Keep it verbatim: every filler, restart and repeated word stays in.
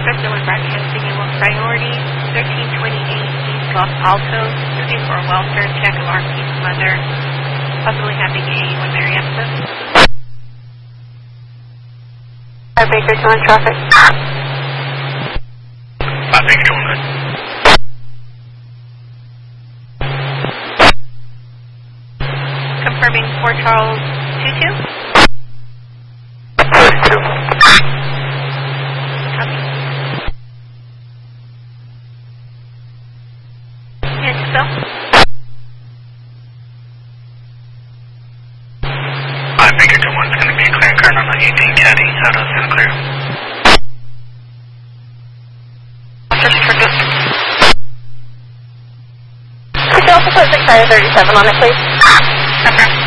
Cessna one broadcasting in one priority, thirteen twenty-eight East Los Altos, looking for a well-served check of R P's mother, possibly having a one Mary Esther. Five Baker two one traffic. Five Baker two one. Confirming Fort Charles two two. thirty-two. Copy. And so? Five Baker two one is going to be a clear current on the eighteen Caddy out of Santa Clara. Could you also put six thirty-seven on it, please? Okay.